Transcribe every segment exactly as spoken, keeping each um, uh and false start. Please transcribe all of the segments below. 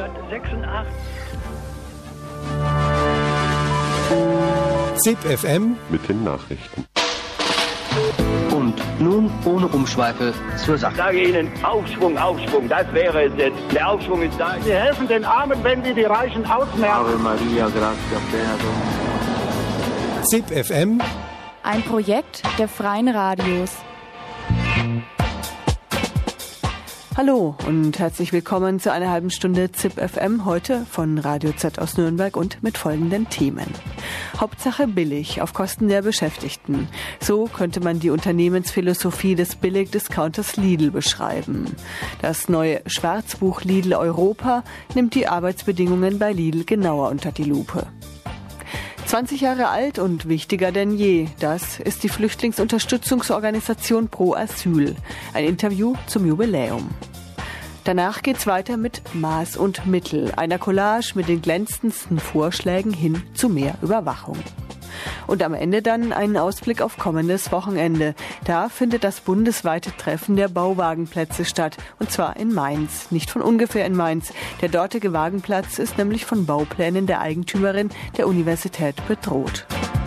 neunzehnhundertsechsundachtzig. Z I P F M mit den Nachrichten. Und nun ohne Umschweife zur Sache. Ich sage Ihnen, Aufschwung, Aufschwung, das wäre es jetzt. Der Aufschwung ist da. Wir helfen den Armen, wenn wir die Reichen ausmerzen. Ave Maria, gratia plena Dominus. Z I P F M, ein Projekt der Freien Radios. Hallo und herzlich willkommen zu einer halben Stunde Z I P F M, heute von Radio Z aus Nürnberg und mit folgenden Themen. Hauptsache billig, auf Kosten der Beschäftigten. So könnte man die Unternehmensphilosophie des Billigdiscounters Lidl beschreiben. Das neue Schwarzbuch Lidl Europa nimmt die Arbeitsbedingungen bei Lidl genauer unter die Lupe. zwanzig Jahre alt und wichtiger denn je, das ist die Flüchtlingsunterstützungsorganisation Pro Asyl. Ein Interview zum Jubiläum. Danach geht's weiter mit Maß und Mittel, einer Collage mit den glänzendsten Vorschlägen hin zu mehr Überwachung. Und am Ende dann einen Ausblick auf kommendes Wochenende. Da findet das bundesweite Treffen der Bauwagenplätze statt, und zwar in Mainz. Nicht von ungefähr in Mainz. Der dortige Wagenplatz ist nämlich von Bauplänen der Eigentümerin der Universität bedroht.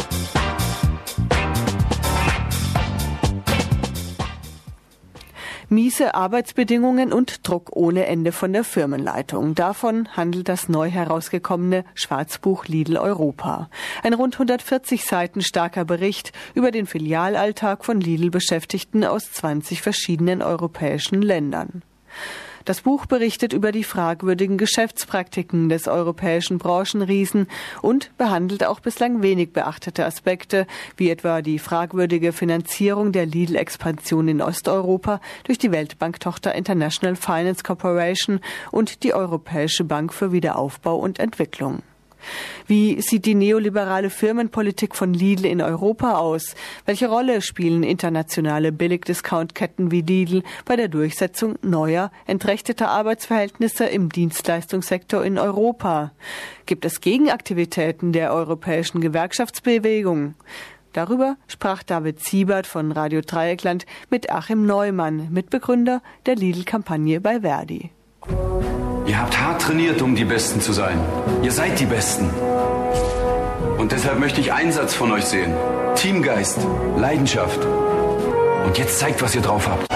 Miese Arbeitsbedingungen und Druck ohne Ende von der Firmenleitung. Davon handelt das neu herausgekommene Schwarzbuch Lidl Europa. Ein rund hundertvierzig Seiten starker Bericht über den Filialalltag von Lidl-Beschäftigten aus zwanzig verschiedenen europäischen Ländern. Das Buch berichtet über die fragwürdigen Geschäftspraktiken des europäischen Branchenriesen und behandelt auch bislang wenig beachtete Aspekte, wie etwa die fragwürdige Finanzierung der Lidl-Expansion in Osteuropa durch die Weltbanktochter International Finance Corporation und die Europäische Bank für Wiederaufbau und Entwicklung. Wie sieht die neoliberale Firmenpolitik von Lidl in Europa aus? Welche Rolle spielen internationale Billigdiscountketten wie Lidl bei der Durchsetzung neuer, entrechteter Arbeitsverhältnisse im Dienstleistungssektor in Europa? Gibt es Gegenaktivitäten der europäischen Gewerkschaftsbewegung? Darüber sprach David Siebert von Radio Dreieckland mit Achim Neumann, Mitbegründer der Lidl-Kampagne bei Verdi. Ihr habt hart trainiert, um die Besten zu sein. Ihr seid die Besten. Und deshalb möchte ich Einsatz von euch sehen. Teamgeist, Leidenschaft. Und jetzt zeigt, was ihr drauf habt.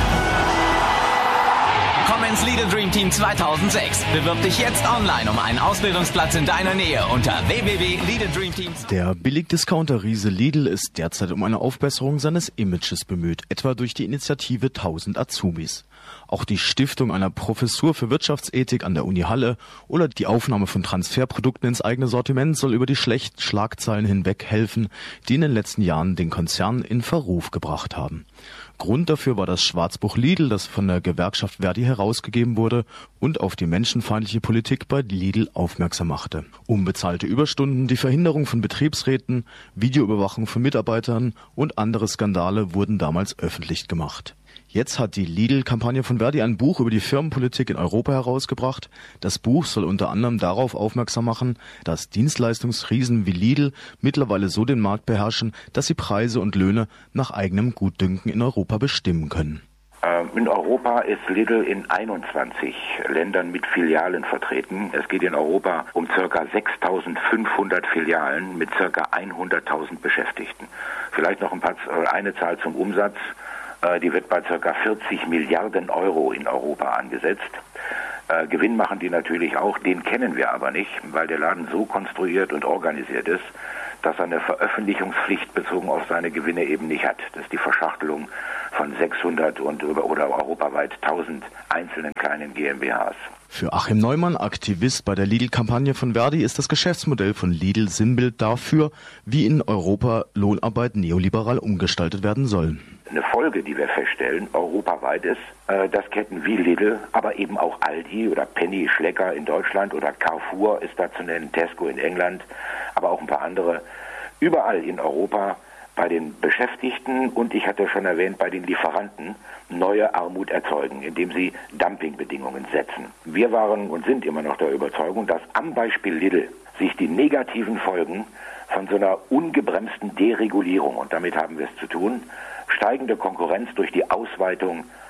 Komm ins Lidl Dream Team zweitausendsechs. Bewirb dich jetzt online um einen Ausbildungsplatz in deiner Nähe unter w w w punkt lidl dream teams. Der Billigdiscounter-Riese Lidl ist derzeit um eine Aufbesserung seines Images bemüht, etwa durch die Initiative tausend Azubis. Auch die Stiftung einer Professur für Wirtschaftsethik an der Uni Halle oder die Aufnahme von Transferprodukten ins eigene Sortiment soll über die schlechten Schlagzeilen hinweg helfen, die in den letzten Jahren den Konzern in Verruf gebracht haben. Grund dafür war das Schwarzbuch Lidl, das von der Gewerkschaft Verdi herausgegeben wurde und auf die menschenfeindliche Politik bei Lidl aufmerksam machte. Unbezahlte Überstunden, die Verhinderung von Betriebsräten, Videoüberwachung von Mitarbeitern und andere Skandale wurden damals öffentlich gemacht. Jetzt hat die Lidl-Kampagne von Verdi ein Buch über die Firmenpolitik in Europa herausgebracht. Das Buch soll unter anderem darauf aufmerksam machen, dass Dienstleistungsriesen wie Lidl mittlerweile so den Markt beherrschen, dass sie Preise und Löhne nach eigenem Gutdünken in Europa bestimmen können. In Europa ist Lidl in einundzwanzig Ländern mit Filialen vertreten. Es geht in Europa um ca. sechstausendfünfhundert Filialen mit ca. hunderttausend Beschäftigten. Vielleicht noch ein paar, eine Zahl zum Umsatz. Die wird bei ca. vierzig Milliarden Euro in Europa angesetzt. Äh, Gewinn machen die natürlich auch, den kennen wir aber nicht, weil der Laden so konstruiert und organisiert ist, dass er eine Veröffentlichungspflicht bezogen auf seine Gewinne eben nicht hat. Das ist die Verschachtelung von sechshundert und oder europaweit tausend einzelnen kleinen GmbHs. Für Achim Neumann, Aktivist bei der Lidl-Kampagne von Verdi, ist das Geschäftsmodell von Lidl Sinnbild dafür, wie in Europa Lohnarbeit neoliberal umgestaltet werden soll. Eine Folge, die wir feststellen, europaweit ist, äh, dass Ketten wie Lidl, aber eben auch Aldi oder Penny, Schlecker in Deutschland oder Carrefour ist da zu nennen, Tesco in England, aber auch ein paar andere, überall in Europa bei den Beschäftigten und ich hatte schon erwähnt, bei den Lieferanten neue Armut erzeugen, indem sie Dumpingbedingungen setzen. Wir waren und sind immer noch der Überzeugung, dass am Beispiel Lidl sich die negativen Folgen von so einer ungebremsten Deregulierung, und damit haben wir es zu tun, steigende Konkurrenz durch die Ausweitung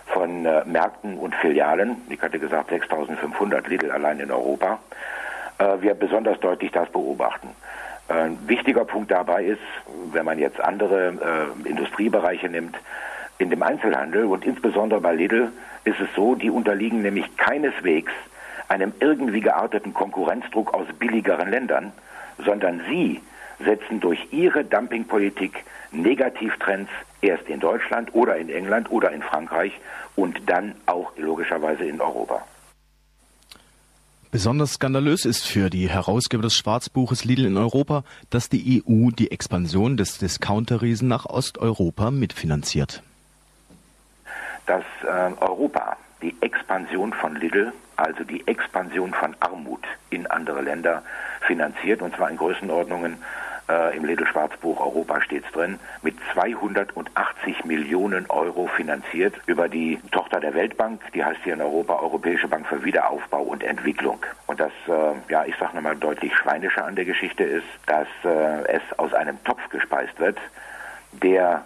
von äh, Märkten und Filialen, ich hatte gesagt sechstausendfünfhundert Lidl allein in Europa, äh, wir besonders deutlich das beobachten. Ein wichtiger Punkt dabei ist, wenn man jetzt andere äh, Industriebereiche nimmt, in dem Einzelhandel und insbesondere bei Lidl ist es so, die unterliegen nämlich keineswegs einem irgendwie gearteten Konkurrenzdruck aus billigeren Ländern, sondern sie setzen durch ihre Dumpingpolitik Negativtrends erst in Deutschland oder in England oder in Frankreich und dann auch logischerweise in Europa. Besonders skandalös ist für die Herausgeber des Schwarzbuches Lidl in Europa, dass die E U die Expansion des Discounterriesen nach Osteuropa mitfinanziert. Dass äh, Europa die Expansion von Lidl, also die Expansion von Armut in andere Länder finanziert, und zwar in Größenordnungen, äh, im Lidl-Schwarzbuch Europa steht's drin, mit zweihundertachtzig Millionen Euro finanziert über die Tochter der Weltbank, die heißt hier in Europa Europäische Bank für Wiederaufbau und Entwicklung. Und das, äh, ja, ich sage nochmal deutlich Schweinische an der Geschichte ist, dass äh, es aus einem Topf gespeist wird, der